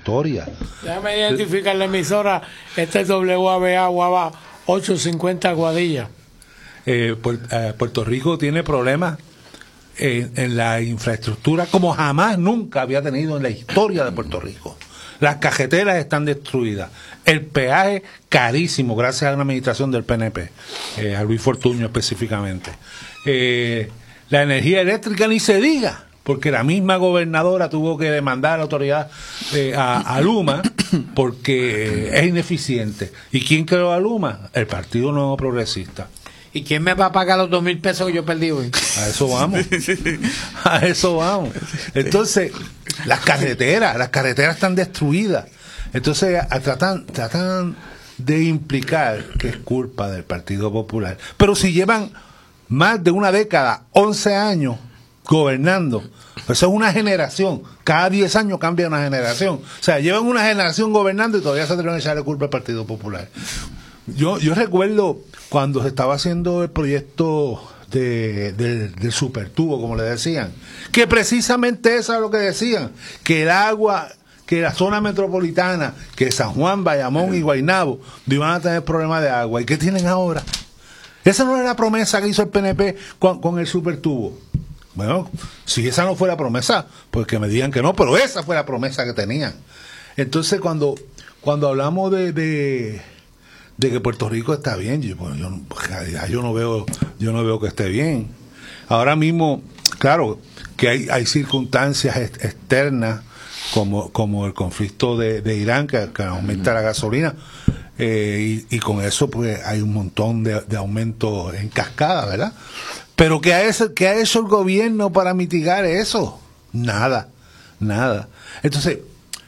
historia. Déjame identificar la emisora. Este es WABA Guabá 850 Guadilla. Puerto Rico tiene problemas en la infraestructura como jamás nunca había tenido en la historia de Puerto Rico. Las cajeteras están destruidas, el peaje carísimo gracias a una administración del PNP, a Luis Fortuño específicamente. La energía eléctrica ni se diga, porque la misma gobernadora tuvo que demandar a la autoridad a Luma porque es ineficiente. ¿Y quién creó a Luma? El Partido Nuevo Progresista. ¿Y quién me va a pagar los 2,000 pesos que yo perdí hoy? A eso vamos. A eso vamos. Entonces, las carreteras están destruidas. Entonces, tratan de implicar que es culpa del Partido Popular. Pero si llevan más de una década, 11 años gobernando, pues eso es una generación. Cada 10 años cambia una generación. O sea, llevan una generación gobernando y todavía se atreven a echarle culpa al Partido Popular. Yo recuerdo cuando se estaba haciendo el proyecto del supertubo, como le decían, que precisamente eso es lo que decían, que el agua, que la zona metropolitana, que San Juan, Bayamón y Guaynabo no iban a tener problemas de agua. ¿Y qué tienen ahora? Esa no era la promesa que hizo el PNP con el supertubo. Bueno, si esa no fue la promesa, pues que me digan que no, pero esa fue la promesa que tenían. Entonces, cuando hablamos de que Puerto Rico está bien, yo no veo que esté bien. Ahora mismo, claro, que hay circunstancias externas como el conflicto de Irán que aumenta la gasolina, y con eso pues hay un montón de aumentos en cascada, ¿verdad? Pero ¿qué ha hecho el gobierno para mitigar eso? Nada. Entonces,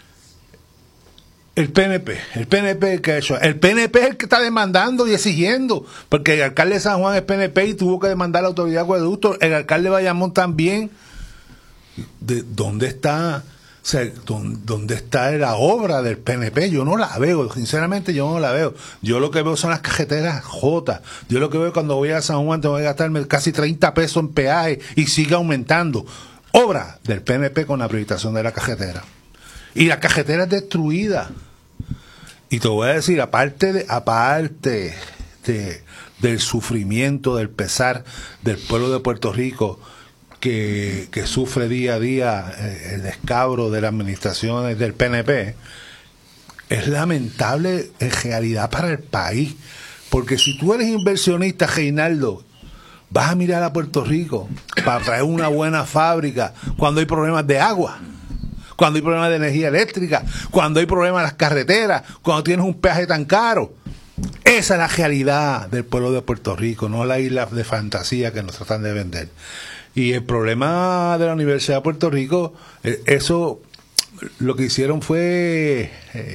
el PNP, ¿qué ha hecho? El PNP es el que está demandando y exigiendo, porque el alcalde de San Juan es PNP y tuvo que demandar a la autoridad de acueducto, el alcalde de Bayamón también. ¿Dónde está? O sea, ¿dónde está la obra del PNP? Yo no la veo, sinceramente yo no la veo. Yo lo que veo son las cajeteras jotas. Yo lo que veo cuando voy a San Juan tengo que gastarme casi 30 pesos en peaje y sigue aumentando. Obra del PNP con la priorización de la cajetera. Y la cajetera es destruida. Y te voy a decir, aparte del sufrimiento, del pesar del pueblo de Puerto Rico, que sufre día a día el descabro de las administraciones del PNP, es lamentable en realidad para el país, porque si tú eres inversionista, Reinaldo, vas a mirar a Puerto Rico para traer una buena fábrica cuando hay problemas de agua, cuando hay problemas de energía eléctrica, cuando hay problemas en las carreteras, cuando tienes un peaje tan caro. Esa es la realidad del pueblo de Puerto Rico, no la isla de fantasía que nos tratan de vender. Y el problema de la Universidad de Puerto Rico, eso lo que hicieron fue,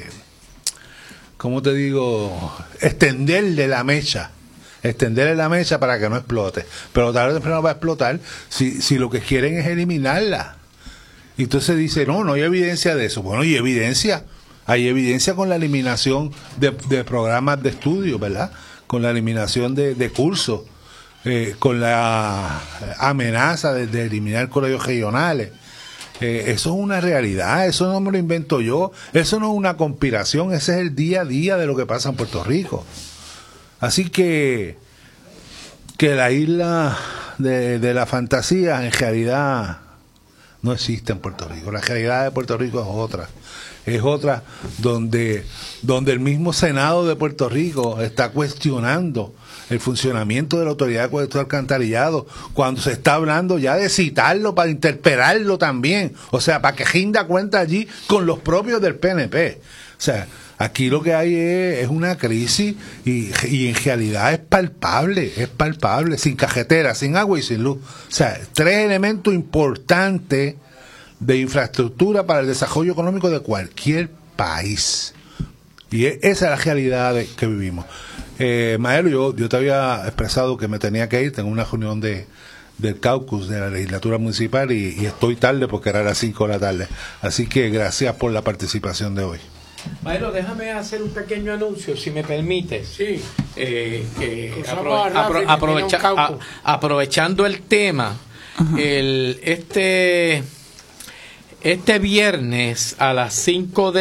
¿cómo te digo? Extenderle la mecha para que no explote. Pero tarde o temprano va a explotar si lo que quieren es eliminarla. Y entonces dice, no hay evidencia de eso. Bueno, hay evidencia con la eliminación de programas de estudio, ¿verdad? Con la eliminación de cursos. Con la amenaza de eliminar colegios regionales. Eso es una realidad, eso no me lo invento yo, eso no es una conspiración, ese es el día a día de lo que pasa en Puerto Rico. Así que la isla de la fantasía en realidad no existe en Puerto Rico. La realidad de Puerto Rico es otra donde el mismo Senado de Puerto Rico está cuestionando el funcionamiento de la autoridad de acueducto alcantarillado, cuando se está hablando ya de citarlo para interpelarlo también, o sea, para que rinda cuenta allí con los propios del PNP. O sea, aquí lo que hay es una crisis y en realidad es palpable, sin cajetera, sin agua y sin luz. O sea, 3 elementos importantes de infraestructura para el desarrollo económico de cualquier país. Y esa es la realidad que vivimos. Maelo, yo te había expresado que me tenía que ir, tengo una reunión del caucus de la legislatura municipal y estoy tarde porque era a las 5 de la tarde. Así que gracias por la participación de hoy. Maelo, déjame hacer un pequeño anuncio, si me permite. Sí. Aprovechando el tema, este viernes a las 5